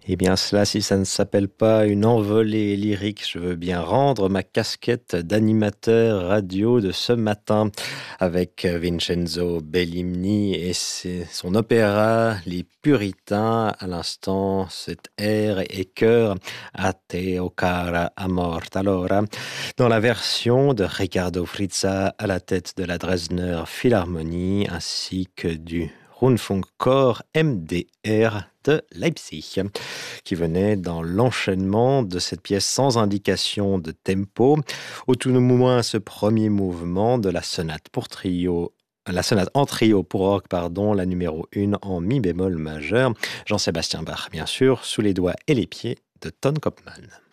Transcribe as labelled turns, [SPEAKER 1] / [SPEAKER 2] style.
[SPEAKER 1] Eh bien cela, si ça ne s'appelle pas une envolée lyrique, je veux bien rendre ma casquette d'animateur radio de ce matin avec Vincenzo Bellini et son opéra Les Puritains. À l'instant, cet air et chœur A te o cara amor talora dans la version de Riccardo Frizza à la tête de la Dresdner Philharmonie ainsi que du Rundfunkchor MDR de Leipzig, qui venait dans l'enchaînement de cette pièce sans indication de tempo, au tout moins ce premier mouvement de la sonate pour trio. La sonate en trio pour orgue, pardon, la numéro 1 en mi bémol majeur. Jean-Sébastien Bach, bien sûr, sous les doigts et les pieds de Ton Kopman.